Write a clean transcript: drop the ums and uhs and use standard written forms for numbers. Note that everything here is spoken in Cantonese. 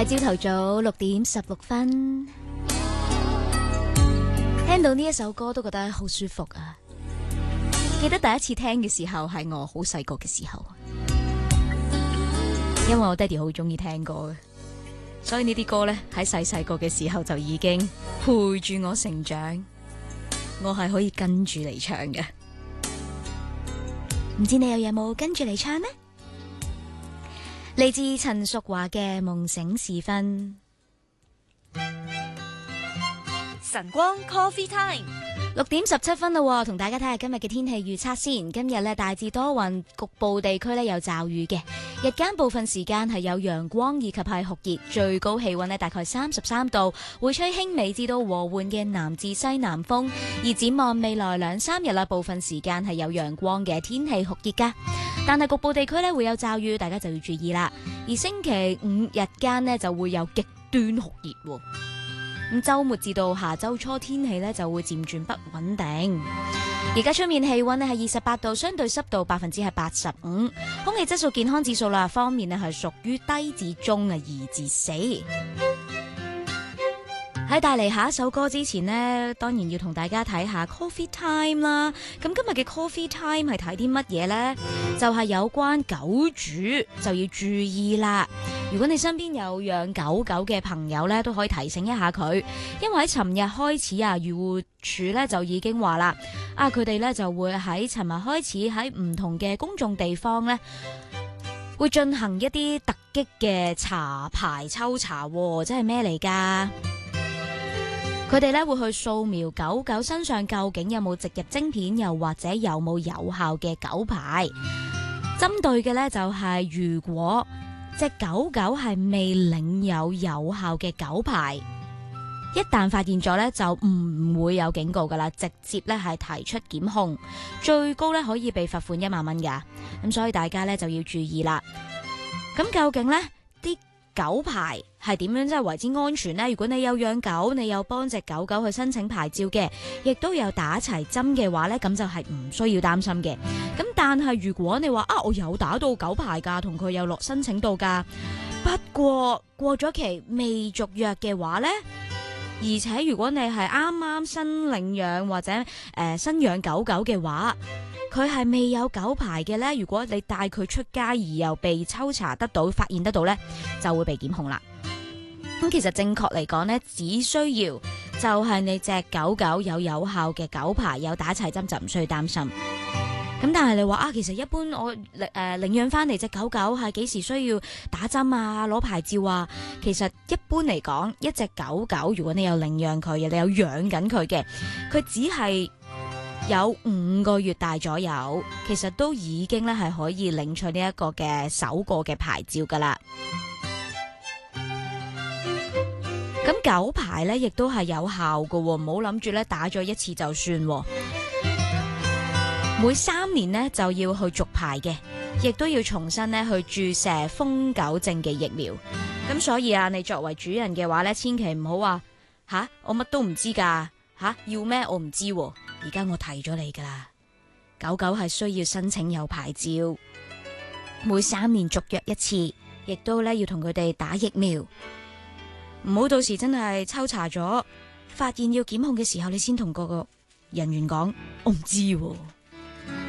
喺朝頭早6:16，聽到呢一首歌都覺得好舒服啊！記得第一次聽嘅時候係我好細個嘅時候，因為我爹哋好中意聽歌嘅，所以呢啲歌呢，喺細個嘅時候就已經陪住我成長，我係可以跟住嚟唱嘅。唔知你又有冇跟住嚟唱呢？嚟自陳淑華嘅《夢醒時分》。 晨光 Coffee Time， 6:17啦，同大家睇下今日嘅天氣預測先。今日呢，大致多雲，局部地區呢有驟雨嘅。日間部分時間係有陽光以及係酷熱，最高氣溫呢大概33度，會吹輕微至到和緩嘅南至西南風。而展望未來2-3日啦，部分時間係有陽光嘅天氣酷熱噶，但係局部地區呢會有驟雨，大家就要注意啦。而星期五日間呢就會有極端酷熱。咁週末至到下週初天氣呢就會漸轉不穩定。而家出面氣溫呢係28度，相對濕度85%，空氣質素健康指數啦方面呢係屬於低至中嘅2至4。喺帶嚟下一首歌之前呢，當然要同大家睇下 Coffee Time 啦。咁今日嘅 Coffee Time 係睇啲乜嘢呢？就係有關狗主就要注意啦。如果你身邊有養狗嘅朋友呢，都可以提醒一下佢，因為喺尋日開始啊，漁護署呢就已經話啦，佢哋呢就會喺尋日開始喺唔同嘅公眾地方呢，會進行一啲突擊嘅查牌抽查，即係咩嚟㗎？佢哋呢會去掃描狗身上究竟有冇植入晶片，又或者有冇有效嘅狗牌。針對嘅呢就係如果隻狗係未領有有效嘅狗牌，一旦發現咗呢，就唔會有警告噶啦，直接呢係提出檢控，最高呢可以被罰款1萬蚊噶。咁所以大家呢就要注意啦。咁究竟呢啲狗牌係點樣即係為之安全呢？如果你有養狗，你有幫隻狗去申請牌照嘅，亦都有打齊針嘅話呢，咁就係唔需要擔心嘅。咁但係如果你話我有打到狗牌噶，同佢有落申請到噶，不過過咗期未續約嘅話呢，而且如果你係啱啱新領養或者新養狗嘅話，佢係未有狗牌嘅呢，如果你帶佢出街而又被抽查得到、發現得到呢，就會被檢控啦。咁其實正確嚟講呢，只需要就係你隻狗有有效嘅狗牌，有打齊針就唔需要擔心。咁但係你話其實一般我領養翻嚟隻狗係幾時需要打針啊、攞牌照啊？其實一般嚟講，一隻狗如果你有領養佢，你有養緊佢嘅，佢只係有5個月大左右，其實都已經咧係可以領取呢一個嘅首個嘅牌照噶啦。咁狗牌咧亦都係有效噶，唔好諗住咧打咗一次就算。每3年呢就要去續牌嘅，亦都要重新咧去注射瘋狗症嘅疫苗。咁所以你作為主人嘅話咧，千祈唔好話我乜都唔知噶，要咩我唔知。而家我提咗你噶啦，狗係需要申請有牌照，每3年續約一次，亦都咧要同佢哋打疫苗。唔好到時真係抽查咗，發現要檢控嘅時候，你先同個人員講我唔知。